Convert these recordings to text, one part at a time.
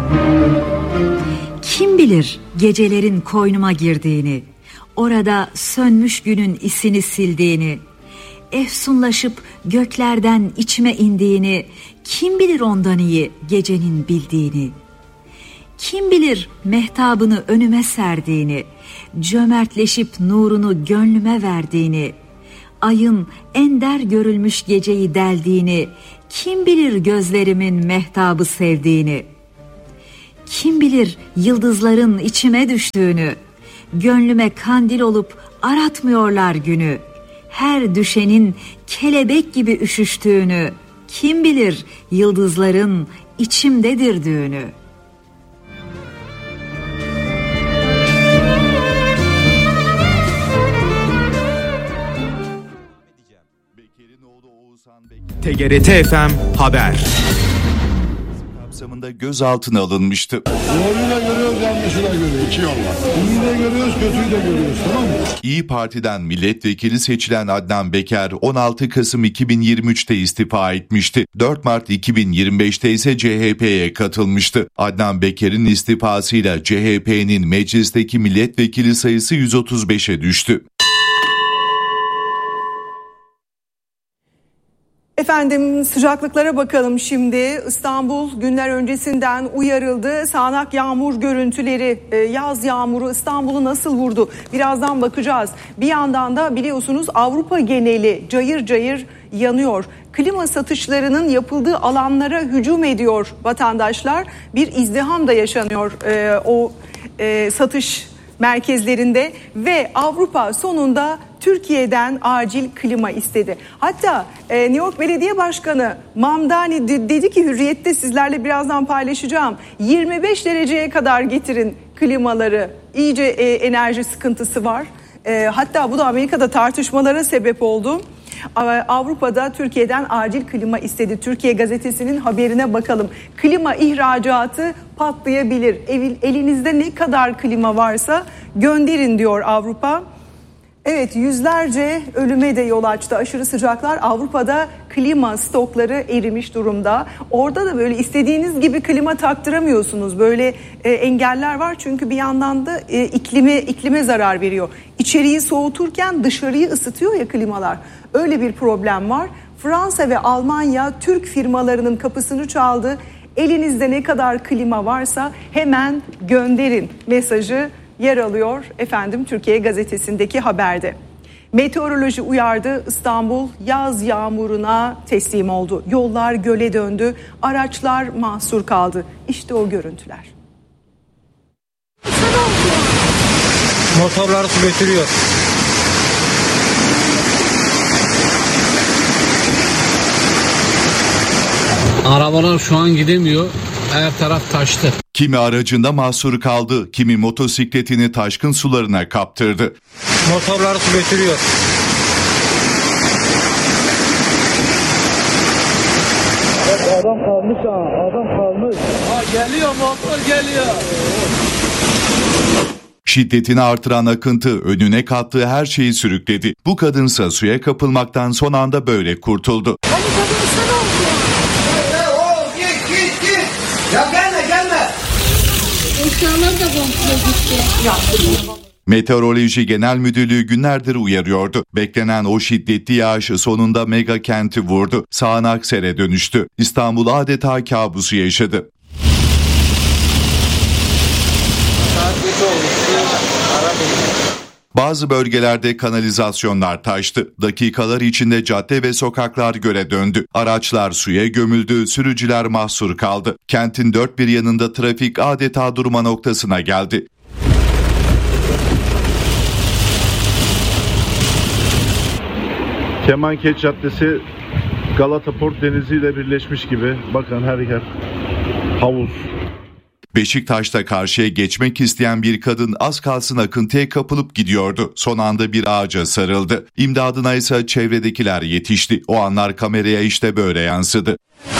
Kim bilir gecelerin koynuma girdiğini, orada sönmüş günün isini sildiğini, efsunlaşıp göklerden içime indiğini, kim bilir ondan iyi gecenin bildiğini. Kim bilir mehtabını önüme serdiğini, cömertleşip nurunu gönlüme verdiğini, ayın ender görülmüş geceyi deldiğini, kim bilir gözlerimin mehtabı sevdiğini. Kim bilir yıldızların içime düştüğünü, gönlüme kandil olup aratmıyorlar günü, her düşenin kelebek gibi üşüştüğünü, kim bilir yıldızların içimdedir düğünü. TGRT FM Haber kapsamında gözaltına alınmıştı. Doğruyu da görüyoruz, yanlışı da görüyoruz. İki yol var. İyi de görüyoruz, kötüyü de görüyoruz, tamam mı? İYİ Parti'den milletvekili seçilen Adnan Beker 16 Kasım 2023'te istifa etmişti. 4 Mart 2025'te ise CHP'ye katılmıştı. Adnan Beker'in istifasıyla CHP'nin meclisteki milletvekili sayısı 135'e düştü. Efendim sıcaklıklara bakalım şimdi. İstanbul günler öncesinden uyarıldı. Sağanak yağmur görüntüleri, yaz yağmuru İstanbul'u nasıl vurdu? Birazdan bakacağız. Bir yandan da biliyorsunuz Avrupa geneli cayır cayır yanıyor. Klima satışlarının yapıldığı alanlara hücum ediyor vatandaşlar. Bir izdiham da yaşanıyor satış merkezlerinde ve Avrupa sonunda Türkiye'den acil klima istedi. Hatta New York Belediye Başkanı Mamdani dedi ki Hürriyet'te sizlerle birazdan paylaşacağım. 25 dereceye kadar getirin klimaları. İyice enerji sıkıntısı var. Hatta bu da Amerika'da tartışmalara sebep oldu. Avrupa'da Türkiye'den acil klima istedi. Türkiye Gazetesi'nin haberine bakalım. Klima ihracatı patlayabilir. Elinizde ne kadar klima varsa gönderin diyor Avrupa. Evet, yüzlerce ölüme de yol açtı aşırı sıcaklar. Avrupa'da klima stokları erimiş durumda. Orada da böyle istediğiniz gibi klima taktıramıyorsunuz. Böyle engeller var çünkü bir yandan da iklime zarar veriyor. İçeriği soğuturken dışarıyı ısıtıyor ya klimalar. Öyle bir problem var. Fransa ve Almanya Türk firmalarının kapısını çaldı. Elinizde ne kadar klima varsa hemen gönderin mesajı yer alıyor efendim Türkiye Gazetesi'ndeki haberde. Meteoroloji uyardı, İstanbul yaz yağmuruna teslim oldu. Yollar göle döndü, araçlar mahsur kaldı. İşte o görüntüler. Motorlar su götürüyor. Arabalar şu an gidemiyor. Her taraf taştı. Kimi aracında mahsur kaldı, kimi motosikletini taşkın sularına kaptırdı. Motorlar su götürüyor. Adam kalmış ha, adam kalmış. Geliyor, motor geliyor. Şiddetini artıran akıntı önüne kattığı her şeyi sürükledi. Bu kadınsa suya kapılmaktan son anda böyle kurtuldu. Hadi kadın sen oldu. Git. Ya gelme. Eşyalar da komple gitti. Meteoroloji Genel Müdürlüğü günlerdir uyarıyordu. Beklenen o şiddetli yağış sonunda mega kenti vurdu. Sağanak sele dönüştü. İstanbul adeta kabusu yaşadı. Bazı bölgelerde kanalizasyonlar taştı. Dakikalar içinde cadde ve sokaklar göle döndü. Araçlar suya gömüldü, sürücüler mahsur kaldı. Kentin dört bir yanında trafik adeta durma noktasına geldi. Kemankeç Caddesi Galata Port Denizi ile birleşmiş gibi. Bakın her yer havuz. Beşiktaş'ta karşıya geçmek isteyen bir kadın az kalsın akıntıya kapılıp gidiyordu. Son anda bir ağaca sarıldı. İmdadına ise çevredekiler yetişti. O anlar kameraya işte böyle yansıdı.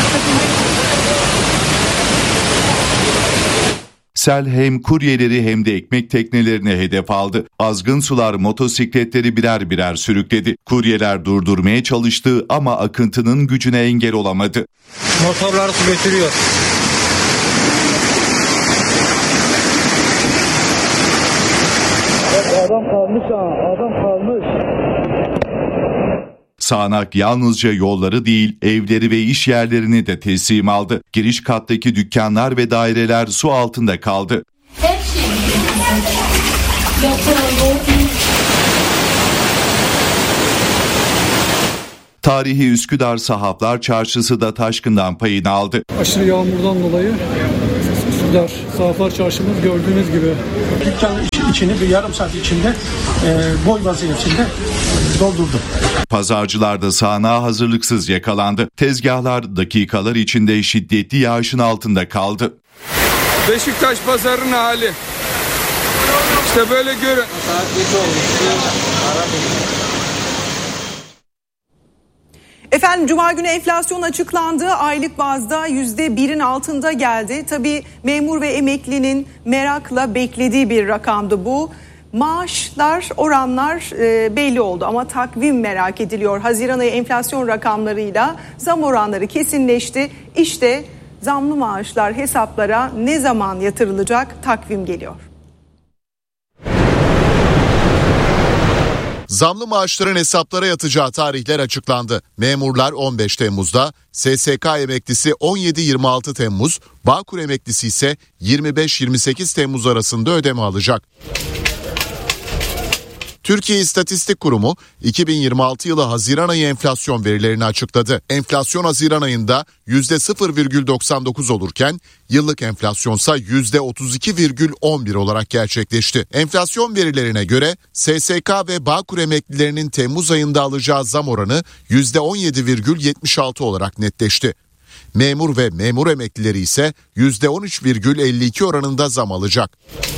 Sel hem kuryeleri hem de ekmek teknelerini hedef aldı. Azgın sular motosikletleri birer birer sürükledi. Kuryeler durdurmaya çalıştı ama akıntının gücüne engel olamadı. Motorlar su götürüyor. Adam kalmış ha, adam kalmış. Sağanak yalnızca yolları değil, evleri ve iş yerlerini de teslim aldı. Giriş kattaki dükkanlar ve daireler su altında kaldı. Hepsi. Tarihi Üsküdar Sahaflar Çarşısı da taşkından payını aldı. Aşırı yağmurdan dolayı Üsküdar Sahaflar Çarşımız gördüğünüz gibi. Dükkanın içini bir yarım saat içinde boy vaziyetinde doldurdum. Pazarcılar da sağanağa hazırlıksız yakalandı. Tezgahlar dakikalar içinde şiddetli yağışın altında kaldı. Beşiktaş pazarının hali. İşte böyle görün. Efendim Cuma günü enflasyon açıklandı. Aylık bazda %1'in altında geldi. Tabii memur ve emeklinin merakla beklediği bir rakamdı bu. Maaşlar, oranlar belli oldu ama takvim merak ediliyor. Haziran ayı enflasyon rakamlarıyla zam oranları kesinleşti. İşte zamlı maaşlar hesaplara ne zaman yatırılacak takvim geliyor. Zamlı maaşların hesaplara yatacağı tarihler açıklandı. Memurlar 15 Temmuz'da, SSK emeklisi 17-26 Temmuz, Bağkur emeklisi ise 25-28 Temmuz arasında ödeme alacak. Türkiye İstatistik Kurumu 2026 yılı Haziran ayı enflasyon verilerini açıkladı. Enflasyon Haziran ayında %0,99 olurken yıllık enflasyonsa %32,11 olarak gerçekleşti. Enflasyon verilerine göre SSK ve Bağkur emeklilerinin Temmuz ayında alacağı zam oranı %17,76 olarak netleşti. Memur ve memur emeklileri ise %13,52 oranında zam alacak.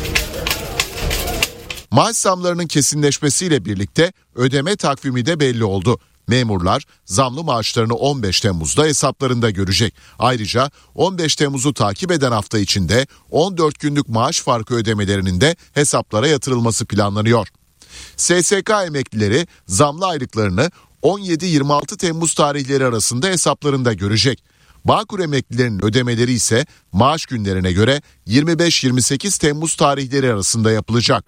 Maaş zamlarının kesinleşmesiyle birlikte ödeme takvimi de belli oldu. Memurlar zamlı maaşlarını 15 Temmuz'da hesaplarında görecek. Ayrıca 15 Temmuz'u takip eden hafta içinde 14 günlük maaş farkı ödemelerinin de hesaplara yatırılması planlanıyor. SSK emeklileri zamlı aylıklarını 17-26 Temmuz tarihleri arasında hesaplarında görecek. Bağkur emeklilerinin ödemeleri ise maaş günlerine göre 25-28 Temmuz tarihleri arasında yapılacak.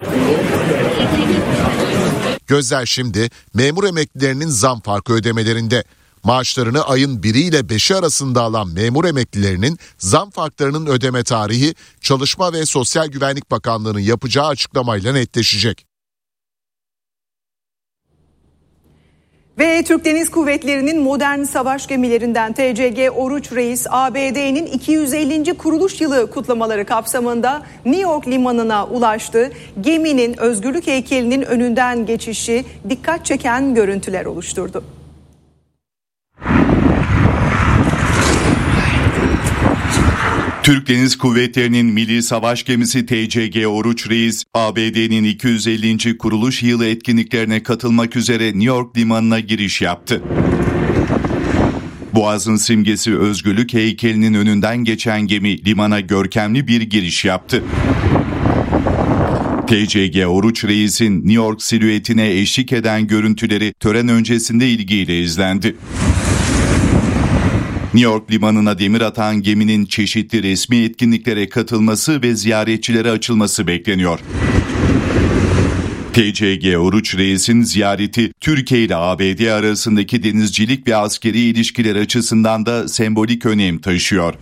Gözler şimdi memur emeklilerinin zam farkı ödemelerinde. Maaşlarını ayın 1'i ile 5'i arasında alan memur emeklilerinin zam farklarının ödeme tarihi Çalışma ve Sosyal Güvenlik Bakanlığı'nın yapacağı açıklamayla netleşecek. Ve Türk Deniz Kuvvetleri'nin modern savaş gemilerinden TCG Oruç Reis, ABD'nin 250. kuruluş yılı kutlamaları kapsamında New York limanına ulaştı. Geminin özgürlük heykelinin önünden geçişi dikkat çeken görüntüler oluşturdu. Türk Deniz Kuvvetleri'nin milli savaş gemisi TCG Oruç Reis, ABD'nin 250. kuruluş yılı etkinliklerine katılmak üzere New York limanına giriş yaptı. Boğaz'ın simgesi özgürlük heykelinin önünden geçen gemi limana görkemli bir giriş yaptı. TCG Oruç Reis'in New York silüetine eşlik eden görüntüleri tören öncesinde ilgiyle izlendi. New York limanına demir atan geminin çeşitli resmi etkinliklere katılması ve ziyaretçilere açılması bekleniyor. TCG Oruç Reis'in ziyareti Türkiye ile ABD arasındaki denizcilik ve askeri ilişkiler açısından da sembolik önem taşıyor.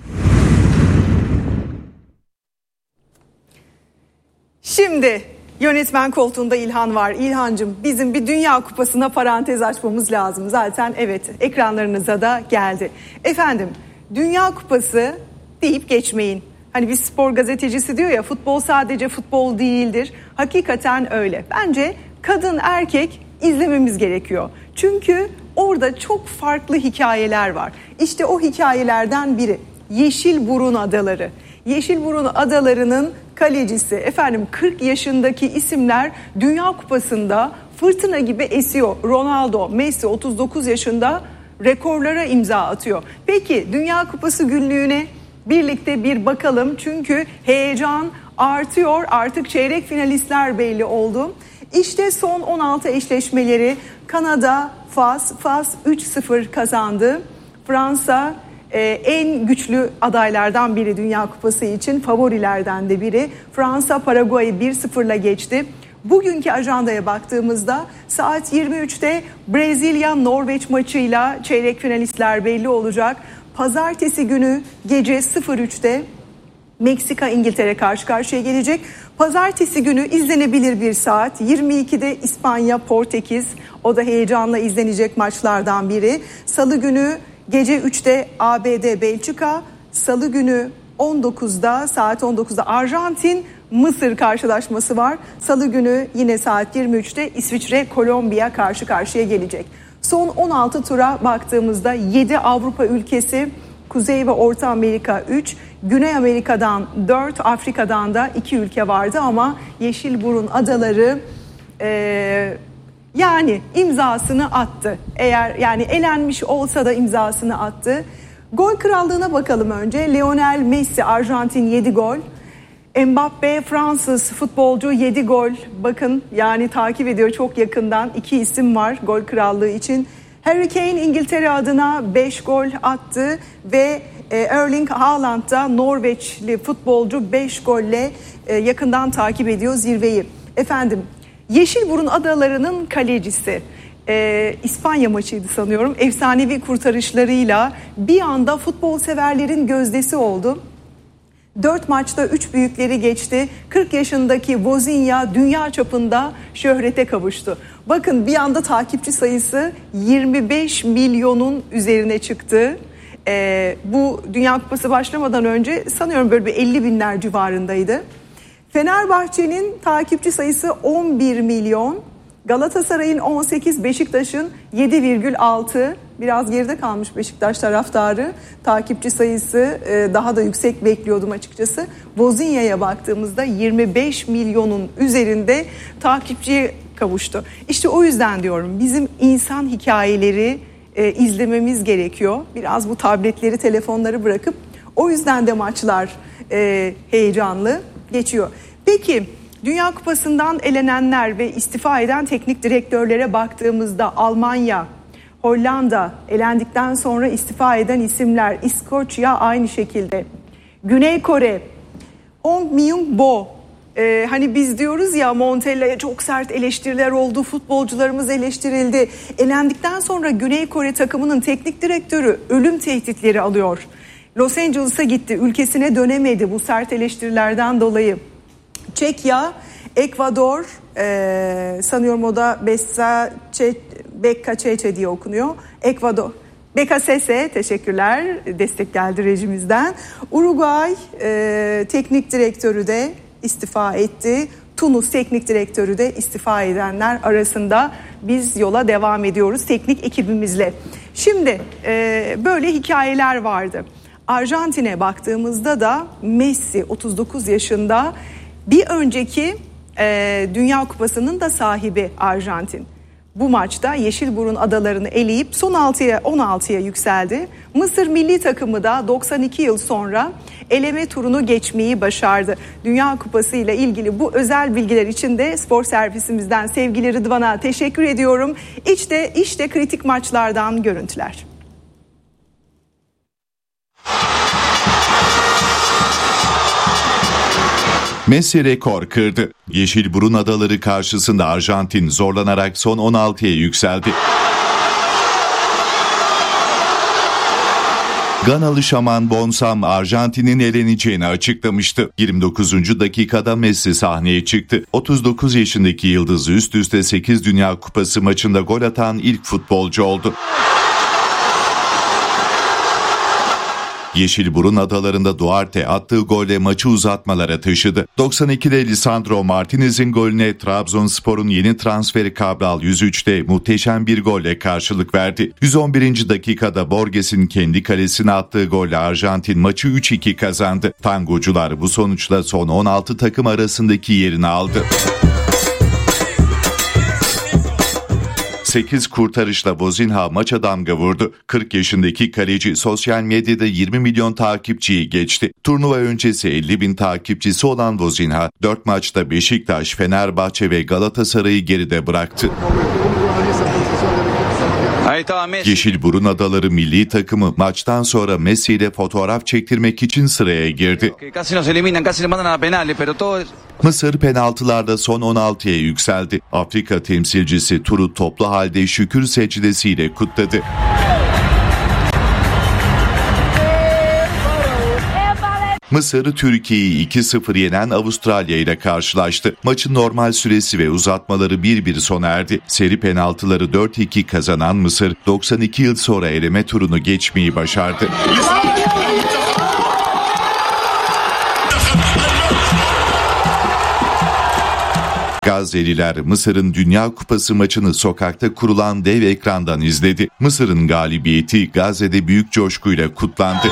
Şimdi yönetmen koltuğunda İlhan var. İlhancığım, bizim bir Dünya Kupası'na parantez açmamız lazım. Zaten evet, ekranlarınıza da geldi. Efendim, Dünya Kupası deyip geçmeyin. Hani bir spor gazetecisi diyor ya, futbol sadece futbol değildir. Hakikaten öyle. Bence kadın erkek izlememiz gerekiyor. Çünkü orada çok farklı hikayeler var. İşte o hikayelerden biri Yeşilburun Adaları. Yeşilburun Adaları'nın kalecisi, efendim 40 yaşındaki isimler Dünya Kupası'nda fırtına gibi esiyor. Ronaldo, Messi 39 yaşında rekorlara imza atıyor. Peki Dünya Kupası günlüğüne birlikte bir bakalım. Çünkü heyecan artıyor. Artık çeyrek finalistler belli oldu. İşte son 16 eşleşmeleri. Kanada, Fas 3-0 kazandı. Fransa en güçlü adaylardan biri Dünya Kupası için, favorilerden de biri. Fransa Paraguay'ı 1-0'la geçti. Bugünkü ajandaya baktığımızda saat 23'te Brezilya-Norveç maçıyla çeyrek finalistler belli olacak. Pazartesi günü gece 03'te Meksika-İngiltere karşı karşıya gelecek. Pazartesi günü izlenebilir bir saat. 22'de İspanya-Portekiz. O da heyecanla izlenecek maçlardan biri. Salı günü gece 3'te ABD-Belçika. Salı günü 19'da saat 19'da Arjantin-Mısır karşılaşması var. Salı günü yine saat 23'te İsviçre-Kolombiya karşı karşıya gelecek. Son 16 tura baktığımızda 7 Avrupa ülkesi, Kuzey ve Orta Amerika 3, Güney Amerika'dan 4, Afrika'dan da 2 ülke vardı ama Yeşilburun Adaları yani imzasını attı. Eğer yani elenmiş olsa da imzasını attı. Gol krallığına bakalım önce. Lionel Messi Arjantin 7 gol. Mbappe Fransız futbolcu 7 gol. Bakın yani takip ediyor çok yakından. 2 isim var gol krallığı için. Harry Kane İngiltere adına 5 gol attı ve Erling Haaland da Norveçli futbolcu 5 golle yakından takip ediyor zirveyi. Efendim Yeşilburun Adaları'nın kalecisi İspanya maçıydı sanıyorum. Efsanevi kurtarışlarıyla bir anda futbol severlerin gözdesi oldu. 4 maçta 3 büyükleri geçti. 40 yaşındaki Wozinha dünya çapında şöhrete kavuştu. Bakın bir anda takipçi sayısı 25 milyonun üzerine çıktı. Bu Dünya Kupası başlamadan önce sanıyorum böyle bir 50 binler civarındaydı. Fenerbahçe'nin takipçi sayısı 11 milyon. Galatasaray'ın 18, Beşiktaş'ın 7,6. Biraz geride kalmış Beşiktaş taraftarı. Takipçi sayısı daha da yüksek bekliyordum açıkçası. Wozinha'ya baktığımızda 25 milyonun üzerinde takipçiye kavuştu. İşte o yüzden diyorum bizim insan hikayeleri izlememiz gerekiyor. Biraz bu tabletleri, telefonları bırakıp o yüzden de maçlar heyecanlı geçiyor. Peki Dünya Kupası'ndan elenenler ve istifa eden teknik direktörlere baktığımızda Almanya, Hollanda elendikten sonra istifa eden isimler, İskoçya aynı şekilde. Güney Kore, Hong Myung-bo, hani biz diyoruz ya Montella'ya çok sert eleştiriler oldu, futbolcularımız eleştirildi. Elendikten sonra Güney Kore takımının teknik direktörü ölüm tehditleri alıyor. Los Angeles'a gitti, ülkesine dönemedi bu sert eleştirilerden dolayı. Çekya, Ekvador, sanıyorum o da Beccaceche diye okunuyor. Ekvador, Beccaceche, teşekkürler, destek geldi rejimizden. Uruguay teknik direktörü de istifa etti. Tunus teknik direktörü de istifa edenler arasında biz yola devam ediyoruz teknik ekibimizle. Şimdi böyle hikayeler vardı. Arjantin'e baktığımızda da Messi 39 yaşında. Bir önceki Dünya Kupası'nın da sahibi Arjantin. Bu maçta Yeşilburun Adaları'nı eleyip son 16'ya yükseldi. Mısır milli takımı da 92 yıl sonra eleme turunu geçmeyi başardı. Dünya Kupası ile ilgili bu özel bilgiler için de spor servisimizden sevgili Rıdvan'a teşekkür ediyorum. İşte kritik maçlardan görüntüler. Messi rekor kırdı. Yeşilburun Adaları karşısında Arjantin zorlanarak son 16'ya yükseldi. Ganalı şaman Bonsam Arjantin'in eleneceğini açıklamıştı. 29. dakikada Messi sahneye çıktı. 39 yaşındaki yıldız üst üste 8 Dünya Kupası maçında gol atan ilk futbolcu oldu. Yeşilburun Adaları'nda Duarte attığı golle maçı uzatmalara taşıdı. 92'de Lisandro Martinez'in golüne Trabzonspor'un yeni transferi Cabral 103'te muhteşem bir golle karşılık verdi. 111. dakikada Borges'in kendi kalesine attığı golle Arjantin maçı 3-2 kazandı. Tangocular bu sonuçla son 16 takım arasındaki yerini aldı. 8 kurtarışla Wozinha maça damga vurdu. 40 yaşındaki kaleci sosyal medyada 20 milyon takipçiyi geçti. Turnuva öncesi 50 bin takipçisi olan Wozinha 4 maçta Beşiktaş, Fenerbahçe ve Galatasaray'ı geride bıraktı. Yeşilburun Adaları milli takımı maçtan sonra Messi ile fotoğraf çektirmek için sıraya girdi. Mısır penaltılarda son 16'ya yükseldi. Afrika temsilcisi turu toplu halde şükür secdesiyle kutladı. Mısır, Türkiye'yi 2-0 yenen Avustralya ile karşılaştı. Maçın normal süresi ve uzatmaları 1-1 sona erdi. Seri penaltıları 4-2 kazanan Mısır, 92 yıl sonra eleme turunu geçmeyi başardı. Gazze'liler Mısır'ın Dünya Kupası maçını sokakta kurulan dev ekrandan izledi. Mısır'ın galibiyeti Gazze'de büyük coşkuyla kutlandı.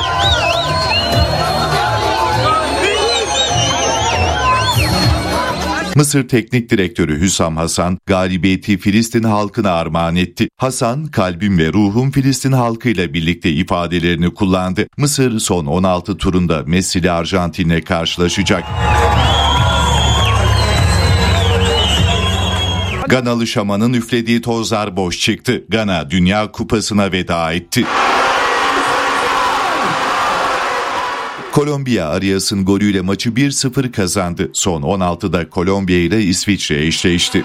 Mısır Teknik Direktörü Hüsam Hasan, galibiyeti Filistin halkına armağan etti. Hasan, kalbim ve ruhum Filistin halkıyla birlikte ifadelerini kullandı. Mısır son 16 turunda Messi'li Arjantin'le karşılaşacak. Ganalı şamanın üflediği tozlar boş çıktı. Gana Dünya Kupası'na veda etti. Kolombiya Arias'ın golüyle maçı 1-0 kazandı. Son 16'da Kolombiya ile İsviçre eşleşti.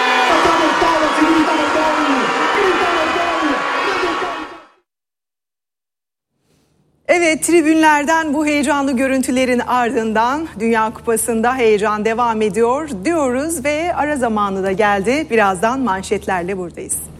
Evet, tribünlerden bu heyecanlı görüntülerin ardından Dünya Kupası'nda heyecan devam ediyor diyoruz ve ara zamanı da geldi. Birazdan manşetlerle buradayız.